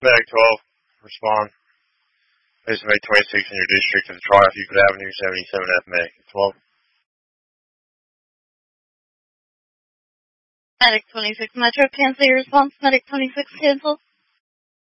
Medic 12, respond. Base of 826 in your district of Triumph Euclid Avenue, 77F Medic 12. Medic 26 Metro, cancel your response. Medic 26 cancel.